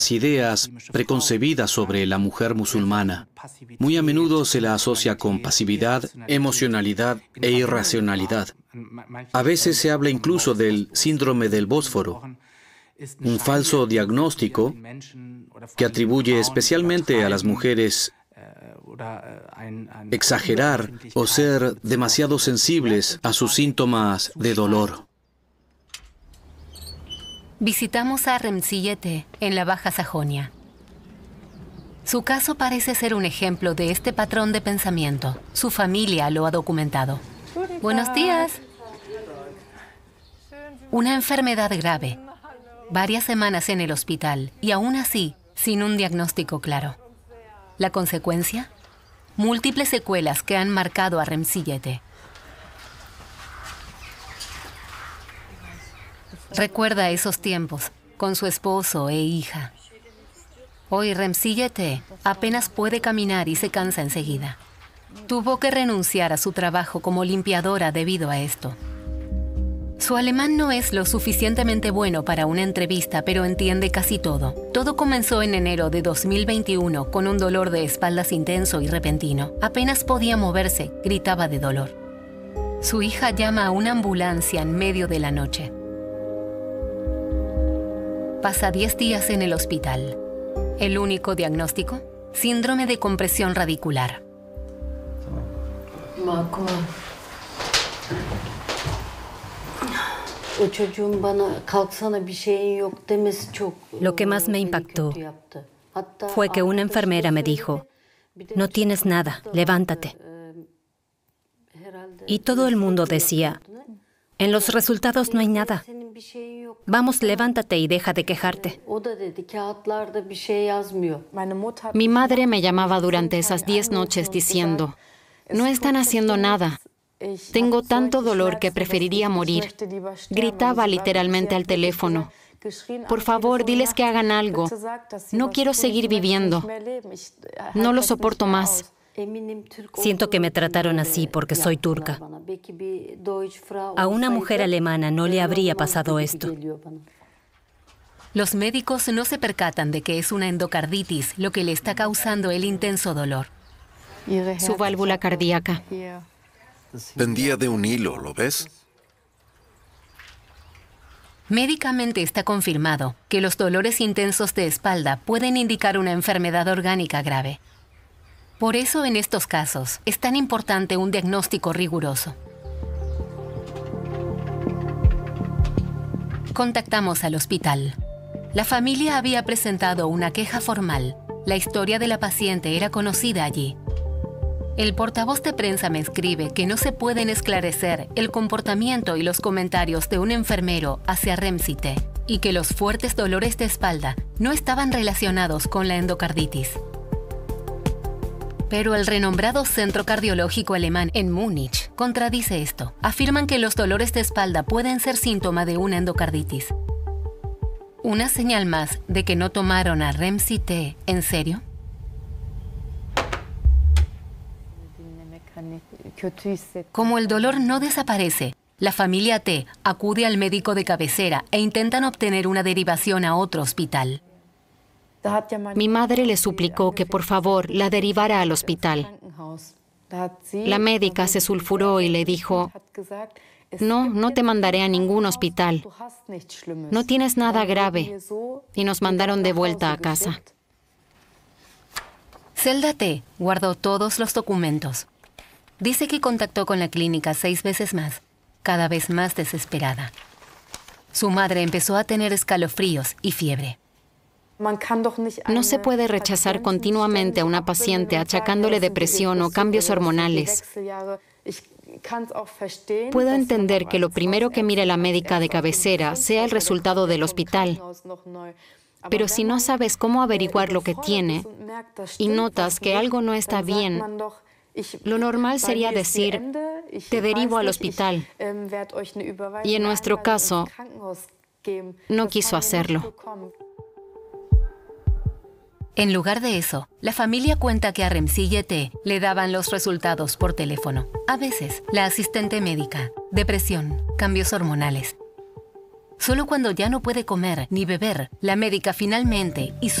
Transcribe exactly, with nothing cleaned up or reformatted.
ideas preconcebidas sobre la mujer musulmana. Muy a menudo se la asocia con pasividad, emocionalidad e irracionalidad. A veces se habla incluso del síndrome del Bósforo, un falso diagnóstico que atribuye especialmente a las mujeres exagerar o ser demasiado sensibles a sus síntomas de dolor. Visitamos a Remziye T. en la Baja Sajonia. Su caso parece ser un ejemplo de este patrón de pensamiento. Su familia lo ha documentado. Buenos días. Una enfermedad grave. Varias semanas en el hospital y aún así, sin un diagnóstico claro. ¿La consecuencia? Múltiples secuelas que han marcado a Remziye T. Recuerda esos tiempos, con su esposo e hija. Hoy Remziye T. apenas puede caminar y se cansa enseguida. Tuvo que renunciar a su trabajo como limpiadora debido a esto. Su alemán no es lo suficientemente bueno para una entrevista, pero entiende casi todo. Todo comenzó en enero de dos mil veintiuno con un dolor de espaldas intenso y repentino. Apenas podía moverse, gritaba de dolor. Su hija llama a una ambulancia en medio de la noche. Pasa diez días en el hospital. El único diagnóstico, síndrome de compresión radicular. Lo que más me impactó fue que una enfermera me dijo, no tienes nada, levántate. Y todo el mundo decía, en los resultados no hay nada. Vamos, levántate y deja de quejarte. Mi madre me llamaba durante esas diez noches diciendo, no están haciendo nada. Tengo tanto dolor que preferiría morir. Gritaba literalmente al teléfono. Por favor, diles que hagan algo. No quiero seguir viviendo. No lo soporto más. Siento que me trataron así porque soy turca. A una mujer alemana no le habría pasado esto. Los médicos no se percatan de que es una endocarditis lo que le está causando el intenso dolor. Su válvula cardíaca. Pendía de un hilo, ¿lo ves? Médicamente está confirmado que los dolores intensos de espalda pueden indicar una enfermedad orgánica grave. Por eso, en estos casos, es tan importante un diagnóstico riguroso. Contactamos al hospital. La familia había presentado una queja formal. La historia de la paciente era conocida allí. El portavoz de prensa me escribe que no se pueden esclarecer el comportamiento y los comentarios de un enfermero hacia Remziye T. y que los fuertes dolores de espalda no estaban relacionados con la endocarditis. Pero el renombrado Centro Cardiológico Alemán en Múnich contradice esto. Afirman que los dolores de espalda pueden ser síntoma de una endocarditis. ¿Una señal más de que no tomaron a Remziye T en serio? Como el dolor no desaparece, la familia T acude al médico de cabecera e intentan obtener una derivación a otro hospital. Mi madre le suplicó que por favor la derivara al hospital. La médica se sulfuró y le dijo, no, no te mandaré a ningún hospital. No tienes nada grave. Y nos mandaron de vuelta a casa. Zelda T guardó todos los documentos. Dice que contactó con la clínica seis veces más, cada vez más desesperada. Su madre empezó a tener escalofríos y fiebre. No se puede rechazar continuamente a una paciente achacándole depresión o cambios hormonales. Puedo entender que lo primero que mire la médica de cabecera sea el resultado del hospital. Pero si no sabes cómo averiguar lo que tiene y notas que algo no está bien, lo normal sería decir, te derivo al hospital. Y en nuestro caso, no quiso hacerlo. En lugar de eso, la familia cuenta que a Remziye T le daban los resultados por teléfono. A veces, la asistente médica, depresión, cambios hormonales. Solo cuando ya no puede comer ni beber, la médica finalmente y